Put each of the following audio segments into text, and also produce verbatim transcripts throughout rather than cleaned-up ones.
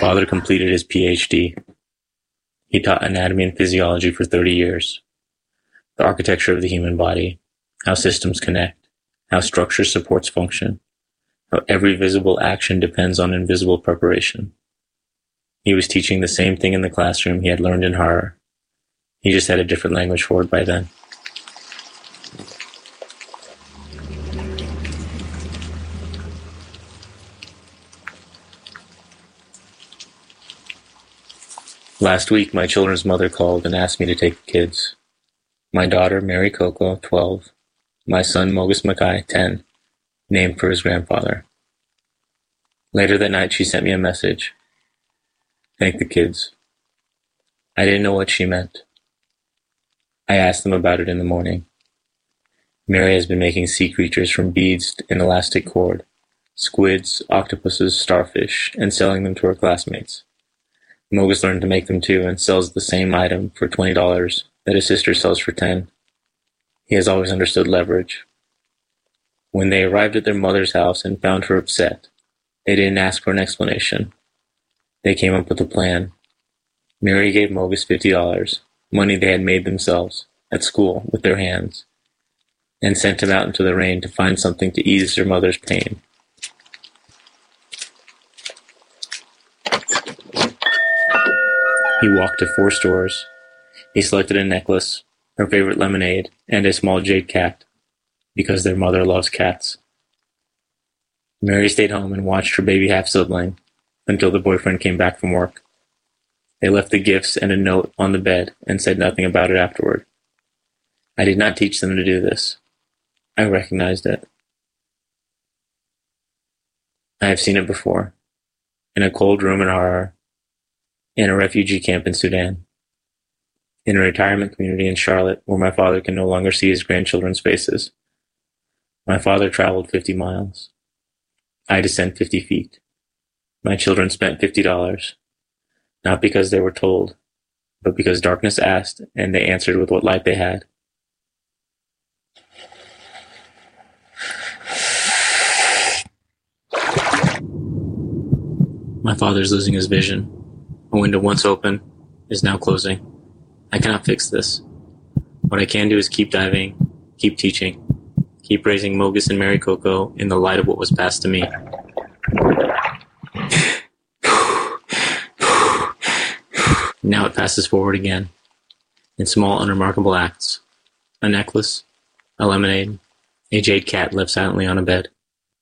father completed his P H D. He taught anatomy and physiology for thirty years. The architecture of the human body, how systems connect, how structure supports function, how every visible action depends on invisible preparation. He was teaching the same thing in the classroom he had learned in horror. He just had a different language for it by then. Last week, my children's mother called and asked me to take the kids. My daughter, Mary Coco, twelve. My son, Mogus Mackay, ten, named for his grandfather. Later that night, she sent me a message. Thank the kids. I didn't know what she meant. I asked them about it in the morning. Mary has been making sea creatures from beads and elastic cord, squids, octopuses, starfish, and selling them to her classmates. Mogus learned to make them too and sells the same item for twenty dollars that his sister sells for ten dollars. He has always understood leverage. When they arrived at their mother's house and found her upset, they didn't ask for an explanation. They came up with a plan. Mary gave Mogus fifty dollars, money they had made themselves, at school, with their hands, and sent him out into the rain to find something to ease their mother's pain. He walked to four stores. He selected a necklace, her favorite lemonade, and a small jade cat, because their mother loves cats. Mary stayed home and watched her baby half-sibling until the boyfriend came back from work. They left the gifts and a note on the bed and said nothing about it afterward. I did not teach them to do this. I recognized it. I have seen it before, in a cold room in Harar, in a refugee camp in Sudan, in a retirement community in Charlotte where my father can no longer see his grandchildren's faces. My father traveled fifty miles. I descend fifty feet. My children spent fifty dollars, not because they were told, but because darkness asked and they answered with what light they had. My father's losing his vision. A window once open is now closing. I cannot fix this. What I can do is keep diving, keep teaching, keep raising Mogus and Mary Coco in the light of what was passed to me. Now it passes forward again, in small, unremarkable acts. A necklace, a lemonade, a jade cat left silently on a bed.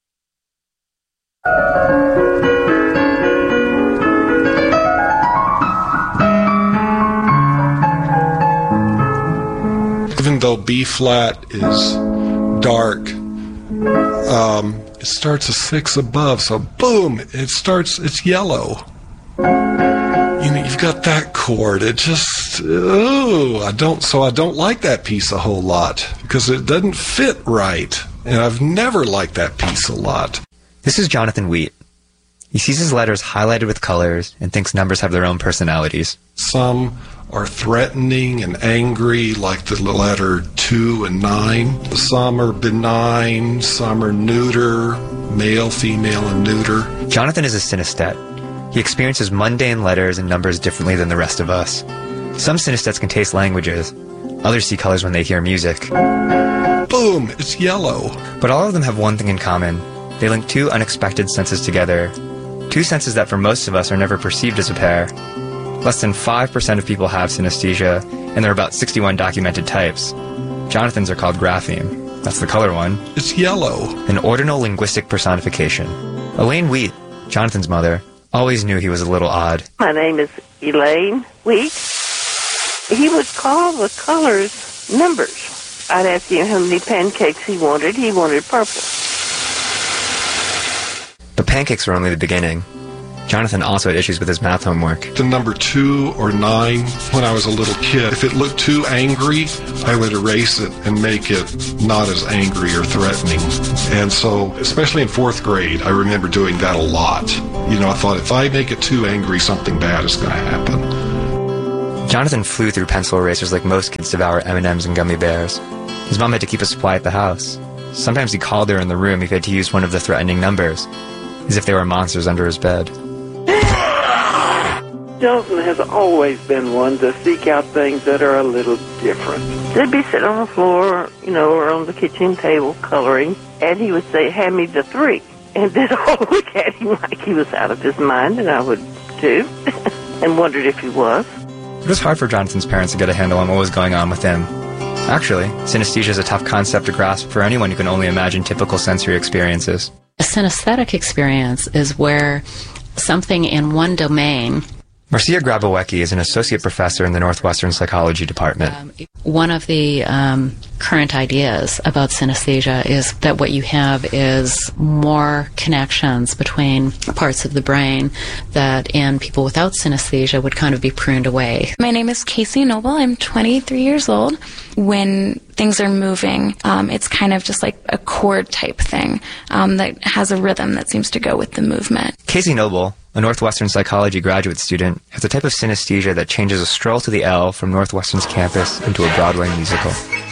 Even though B flat is dark, um, it starts a six above, so boom, it starts, it's yellow. You know, you've got that chord. It just, oh, I don't, so I don't like that piece a whole lot because it doesn't fit right. And I've never liked that piece a lot. This is Jonathan Wheat. He sees his letters highlighted with colors and thinks numbers have their own personalities. Some are threatening and angry, like the letter two and nine. Some are benign, some are neuter, male, female, and neuter. Jonathan is a synesthete. He experiences mundane letters and numbers differently than the rest of us. Some synesthetes can taste languages. Others see colors when they hear music. Boom! It's yellow. But all of them have one thing in common. They link two unexpected senses together. Two senses that for most of us are never perceived as a pair. Less than five percent of people have synesthesia, and there are about sixty-one documented types. Jonathan's are called grapheme. That's the color one. It's yellow. An ordinal linguistic personification. Elaine Wheat, Jonathan's mother, always knew he was a little odd. My name is Elaine Wheat. He would call the colors numbers. I'd ask him how many pancakes he wanted. He wanted purple. But pancakes were only the beginning. Jonathan also had issues with his math homework. The number two or nine, when I was a little kid, if it looked too angry, I would erase it and make it not as angry or threatening. And so, especially in fourth grade, I remember doing that a lot. You know, I thought if I make it too angry, something bad is going to happen. Jonathan flew through pencil erasers like most kids devour M and M's and gummy bears. His mom had to keep a supply at the house. Sometimes he called her in the room if he had to use one of the threatening numbers, as if they were monsters under his bed. Johnson has always been one to seek out things that are a little different. They'd be sitting on the floor, you know, or on the kitchen table coloring, and he would say, hand me the three. And then I'll look at him like he was out of his mind, and I would too, and wondered if he was. It was hard for Jonathan's parents to get a handle on what was going on with him. Actually, synesthesia is a tough concept to grasp for anyone who can only imagine typical sensory experiences. A synesthetic experience is where something in one domain... Marcia Grabowecki is an associate professor in the Northwestern Psychology Department. Um, one of the um, current ideas about synesthesia is that what you have is more connections between parts of the brain that in people without synesthesia would kind of be pruned away. My name is Casey Noble. I'm twenty-three years old. When things are moving, um, it's kind of just like a chord type thing um, that has a rhythm that seems to go with the movement. Casey Noble, a Northwestern psychology graduate student, has a type of synesthesia that changes a stroll to the L from Northwestern's campus into a Broadway musical.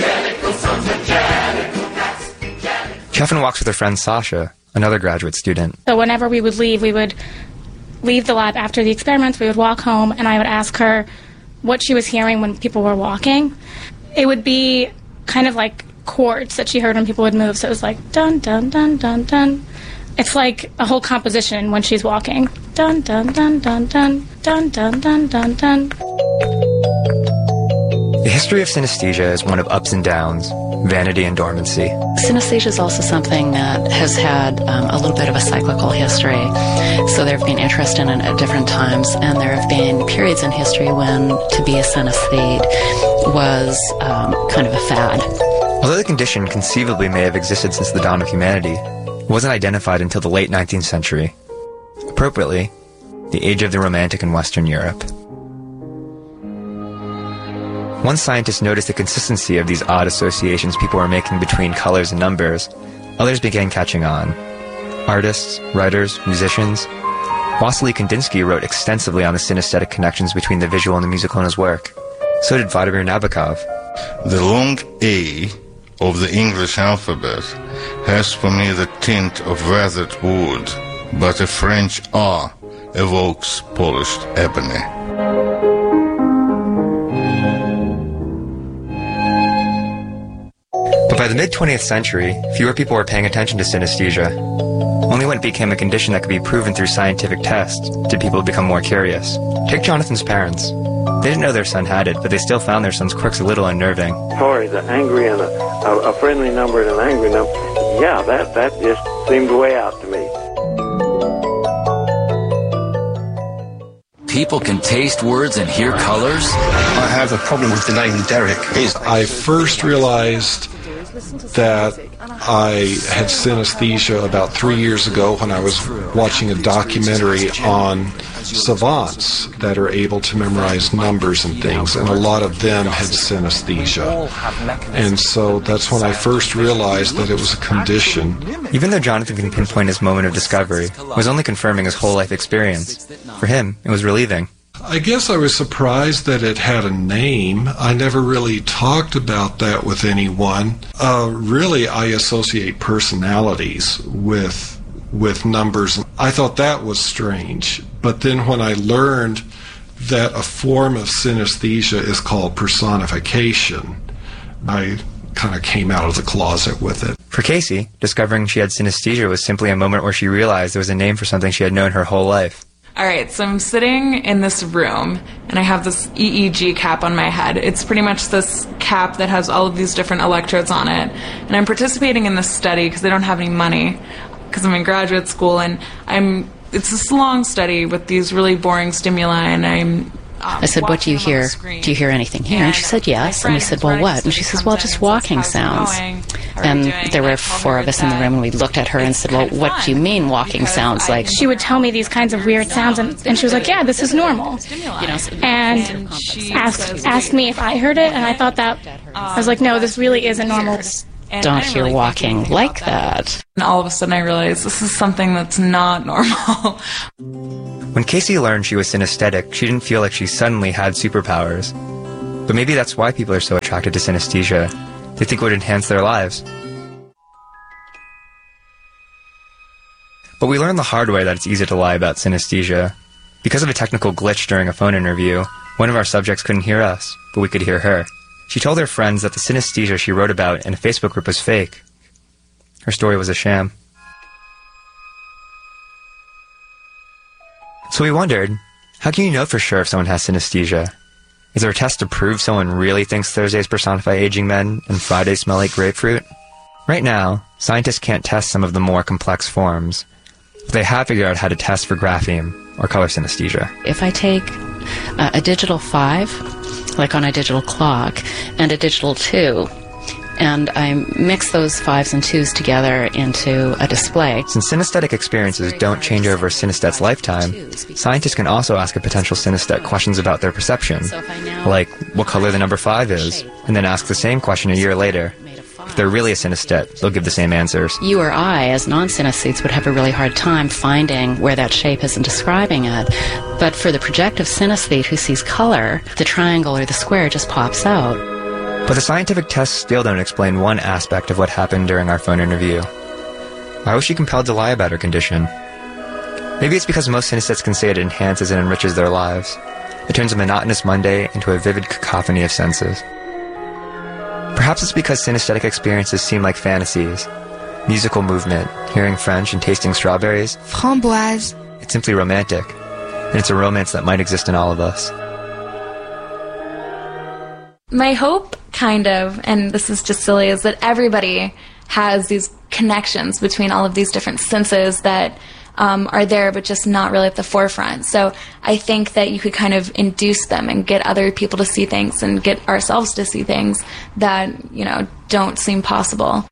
She often walks with her friend Sasha, another graduate student. So whenever we would leave, we would leave the lab after the experiments, we would walk home, and I would ask her what she was hearing when people were walking. It would be kind of like chords that she heard when people would move, so it was like dun, dun, dun, dun, dun. It's like a whole composition when she's walking. Dun, dun, dun, dun, dun, dun, dun, dun, dun, dun. The history of synesthesia is one of ups and downs, vanity and dormancy. Synesthesia is also something that has had um, a little bit of a cyclical history. So there have been interest in it at different times, and there have been periods in history when to be a synesthete was um, kind of a fad. Although the condition conceivably may have existed since the dawn of humanity, it wasn't identified until the late nineteenth century. Appropriately, the age of the Romantic in Western Europe. One scientist noticed the consistency of these odd associations people were making between colors and numbers. Others began catching on. Artists, writers, musicians. Wassily Kandinsky wrote extensively on the synesthetic connections between the visual and the musical in his work. So did Vladimir Nabokov. The long A of the English alphabet has for me the tint of weathered wood, but a French R evokes polished ebony. But by the mid-twentieth century, fewer people were paying attention to synesthesia. Only when it became a condition that could be proven through scientific tests did people become more curious. Take Jonathan's parents. They didn't know their son had it, but they still found their son's quirks a little unnerving. Sorry, the angry and a, a, a friendly number and an angry number. Yeah, that, that just seemed way out to me. People can taste words and hear colors. I have a problem with the name Derek. I first realized that I had synesthesia about three years ago when I was watching a documentary on savants that are able to memorize numbers and things, and a lot of them had synesthesia. And so that's when I first realized that it was a condition. Even though Jonathan can pinpoint his moment of discovery, it was only confirming his whole life experience. For him, it was relieving. I guess I was surprised that it had a name. I never really talked about that with anyone. Uh, really, I associate personalities with with numbers. I thought that was strange. But then when I learned that a form of synesthesia is called personification, I kind of came out of the closet with it. For Casey, discovering she had synesthesia was simply a moment where she realized there was a name for something she had known her whole life. All right, so I'm sitting in this room, and I have this E E G cap on my head. It's pretty much this cap that has all of these different electrodes on it. And I'm participating in this study because they don't have any money, because I'm in graduate school, and I'm. It's this long study with these really boring stimuli, and I'm... Um, I said, what do you hear? Do you hear anything here? And she said, yes. And we said, well, what? And she says, well, just walking sounds. And there were four of us in the room, and we looked at her and said, well, what do you mean walking sounds? Like, she would tell me these kinds of weird sounds, and, and she was like, yeah, this is normal. You know, and asked, asked me if I heard it, and I thought that, I was like, no, this really isn't normal. Don't hear walking like that. And all of a sudden I realized this is something that's not normal. When Casey learned she was synesthetic, she didn't feel like she suddenly had superpowers. But maybe that's why people are so attracted to synesthesia. They think it would enhance their lives. But we learned the hard way that it's easy to lie about synesthesia. Because of a technical glitch during a phone interview, one of our subjects couldn't hear us, but we could hear her. She told her friends that the synesthesia she wrote about in a Facebook group was fake. Her story was a sham. So we wondered, how can you know for sure if someone has synesthesia? Is there a test to prove someone really thinks Thursdays personify aging men and Fridays smell like grapefruit? Right now, scientists can't test some of the more complex forms, but they have figured out how to test for grapheme, or color synesthesia. If I take uh, a digital five, like on a digital clock, and a digital two, and I mix those fives and twos together into a display. Since synesthetic experiences don't change over a synesthete's lifetime, scientists can also ask a potential synesthete questions about their perception, like what color the number five is, and then ask the same question a year later. If they're really a synesthete, they'll give the same answers. You or I, as non-synesthetes, would have a really hard time finding where that shape is and describing it. But for the projective synesthete who sees color, the triangle or the square just pops out. But the scientific tests still don't explain one aspect of what happened during our phone interview. Why was she compelled to lie about her condition? Maybe it's because most synesthetes can say it enhances and enriches their lives. It turns a monotonous Monday into a vivid cacophony of senses. Perhaps it's because synesthetic experiences seem like fantasies. Musical movement, hearing French and tasting strawberries. Framboise. It's simply romantic. And it's a romance that might exist in all of us. My hope, kind of, and this is just silly, is that everybody has these connections between all of these different senses that um, are there but just not really at the forefront. So I think that you could kind of induce them and get other people to see things and get ourselves to see things that, you know, don't seem possible.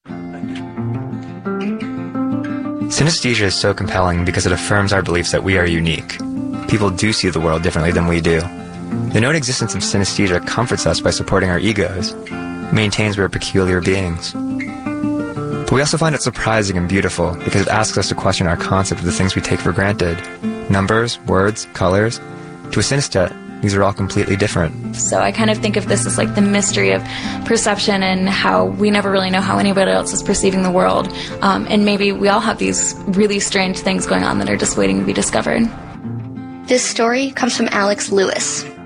Synesthesia is so compelling because it affirms our beliefs that we are unique. People do see the world differently than we do. The known existence of synesthesia comforts us by supporting our egos, maintains we're peculiar beings. But we also find it surprising and beautiful because it asks us to question our concept of the things we take for granted. Numbers, words, colors. To a synesthete, these are all completely different. So I kind of think of this as like the mystery of perception and how we never really know how anybody else is perceiving the world. Um, and maybe we all have these really strange things going on that are just waiting to be discovered. This story comes from Alex Lewis.